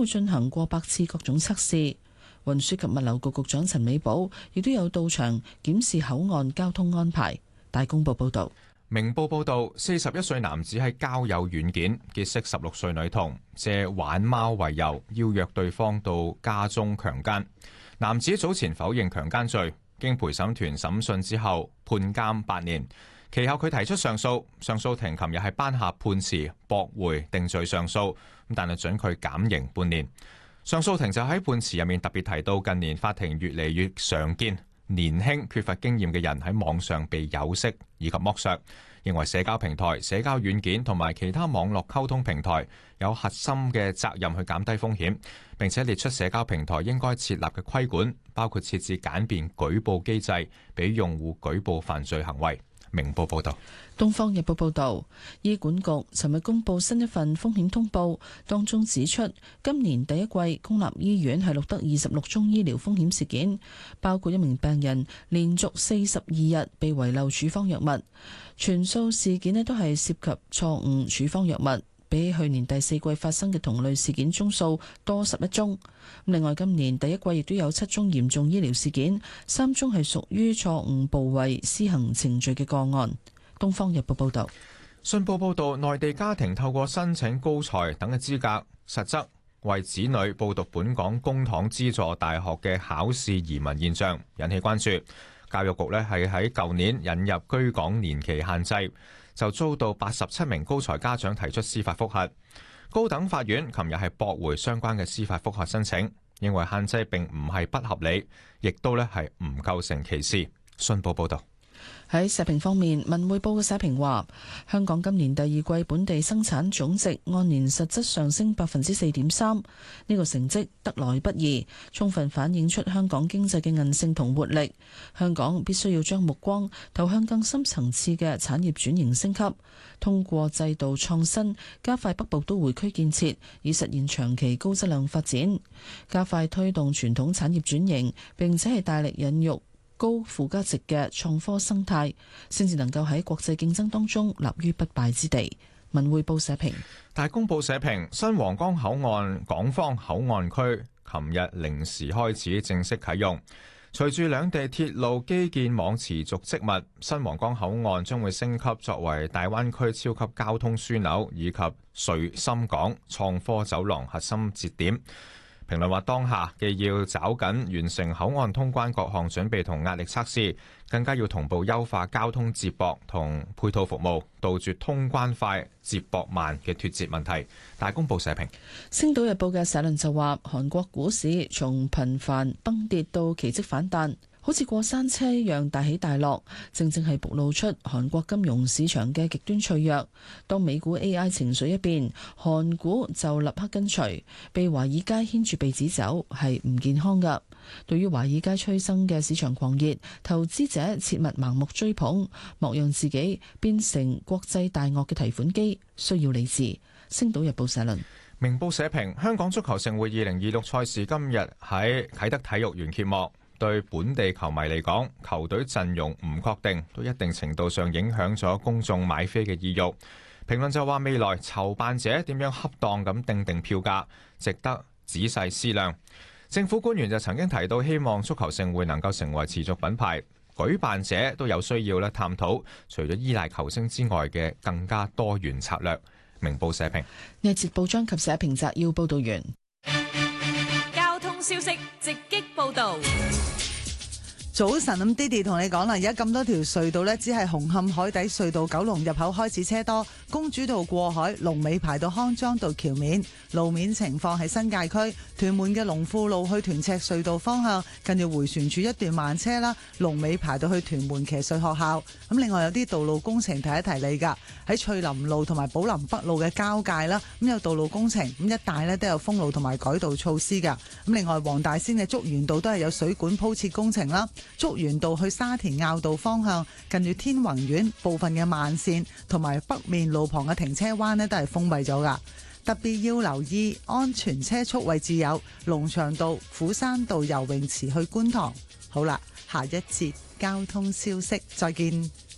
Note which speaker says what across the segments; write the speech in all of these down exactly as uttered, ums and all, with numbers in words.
Speaker 1: 會進行過百次各種測試。運輸及物流局局長陳美寶亦都有到場檢視口岸交通安排。大公報報道。
Speaker 2: 明報報道，四十一歲男子喺交友軟件結識十六歲女童，借玩貓為由邀約對方到家中強姦。男子早前否認強姦罪，經陪審團審訊之後判監八年。其後佢提出上訴，上訴庭琴日係頒下判詞駁回定罪上訴，但係准佢減刑半年。上訴庭就喺判詞入面特別提到，近年法庭越嚟越常見年輕缺乏經驗嘅人喺網上被誘識以及剝削，認為社交平台、社交軟件同埋其他網絡溝通平台有核心嘅責任去減低風險，並且列出社交平台應該設立嘅規管，包括設置簡便舉報機制，俾用戶舉報犯罪行為。明報報道。
Speaker 1: 東方日報報道，醫管局尋日公布新一份風險通報，當中指出今年第一季公立醫院係錄得二十六宗醫療風險事件，包括一名病人連續四十二日被遺漏處方藥物，全數事件咧都係涉及錯誤處方藥物，比去年第四季發生嘅同類事件宗數多十一宗。另外，今年第一季亦都有七宗嚴重醫療事件，三宗係屬於錯誤部位施行程序嘅個案。東方日報報道。
Speaker 2: 信報報道，內地家庭透過申請高才等嘅資格，實則為子女報讀本港公帑資助大學嘅考試移民現象引起關注。教育局呢係喺舊年引入居港年期限制，就遭到八十七名高才家長提出司法覆核。高等法院琴日係駁回相關嘅司法覆核申請，認為限制並唔係不合理，亦都呢係唔構成歧視。信報報道。
Speaker 1: 喺社評方面，文匯報嘅社評話，香港今年第二季本地生產總值按年實質上升百分之四點三，呢個成績得來不易，充分反映出香港經濟嘅韌性同活力。香港必須要將目光投向更深層次嘅產業轉型升級，通過制度創新，加快北部都會區建設，以實現長期高質量發展，加快推動傳統產業轉型，並且係大力引入高附加值嘅創科生態，先至能夠喺國際競爭當中立於不敗之地。文匯報社評。
Speaker 2: 大公報社評，新皇崗口岸港方口岸區琴日零時開始正式啟用，隨住兩地鐵路基建網持續積密，新皇崗口岸將會升級作為大灣區超級交通樞紐以及穗深港創科走廊核心節點。評論話，當下既要抓緊完成口岸通關各項準備同壓力測試，更加要同步優化交通接駁同配套服務，杜絕通關快接駁慢嘅脫節問題。大公報社評。
Speaker 1: 星島日報嘅社論就話，韓國股市從頻繁崩跌到奇蹟反彈，好似過山車一樣大起大落，正正係暴露出韓國金融市場嘅極端脆弱。當美股 A I 情緒一變，韓股就立刻跟隨，被華爾街牽住鼻子走，係唔健康㗎。對於華爾街催生嘅市場狂熱，投資者切勿盲目追捧，莫讓自己變成國際大鱷嘅提款機，需要理智。星島日報社論。
Speaker 2: 明報社評，香港足球盛會二零二六賽事今日喺啟德體育園揭幕。對本地球迷嚟講，球隊陣容唔確定，都一定程度上影響咗公眾買飛嘅意欲。評論就話，未來籌辦者點樣恰當咁定定票價，值得仔細思量。政府官員就曾經提到，希望足球盛會能夠成為持續品牌，舉辦者都有需要咧探討，除咗依賴球星之外嘅更加多元策略。明報社評。
Speaker 1: 呢一節報章及社評摘要報道完。
Speaker 3: 交通消息直擊報道。
Speaker 4: 早晨，咁 Diddy 同你講啦，而家咁多條隧道呢，只係紅磡海底隧道九龍入口開始車多，公主道過海龍尾排到康莊道橋面。路面情況喺新界區屯門嘅龍富路去屯赤隧道方向，近住迴旋處一段慢車啦，龍尾排到去屯門騎術學校。咁另外有啲道路工程提一提你噶，喺翠林路同埋寶林北路嘅交界啦，咁有道路工程，咁一帶呢都有封路同埋改道措施噶。咁另外黃大仙嘅竹園道都係有水管鋪設工程啦。竹園道去沙田坳道方向，近住天宏苑部分嘅慢線同埋北面路旁嘅停車灣呢都係封閉咗噶。特別要留意安全車速位置有龍翔道、虎山道游泳池去觀塘。好啦，下一節交通消息，再見。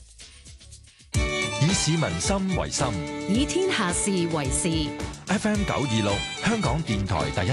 Speaker 5: 以市民心為心，
Speaker 3: 以天下事為事。
Speaker 5: F M 九二六，香港電台第一